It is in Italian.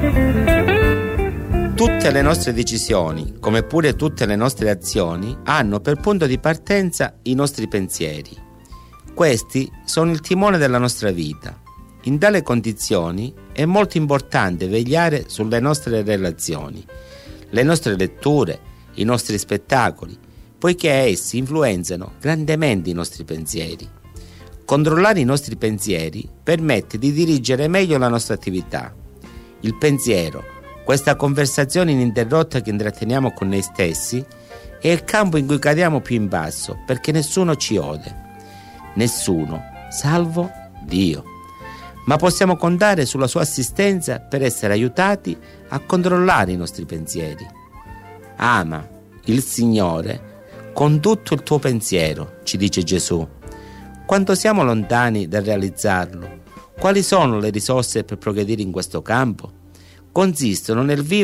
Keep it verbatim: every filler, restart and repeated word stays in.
Tutte le nostre decisioni, come pure tutte le nostre azioni, hanno per punto di partenza i nostri pensieri. Questi sono il timone della nostra vita. In tale condizioni è molto importante vegliare sulle nostre relazioni, le nostre letture, i nostri spettacoli, poiché essi influenzano grandemente i nostri pensieri. Controllare i nostri pensieri permette di dirigere meglio la nostra attività. Il pensiero, questa conversazione ininterrotta che intratteniamo con noi stessi, è il campo in cui cadiamo più in basso, perché nessuno ci ode. Nessuno, salvo Dio. Ma possiamo contare sulla sua assistenza per essere aiutati a controllare i nostri pensieri. Ama il Signore con tutto il tuo pensiero, ci dice Gesù. Quanto siamo lontani dal realizzarlo? Quali sono le risorse per progredire in questo campo? Consistono nel vivere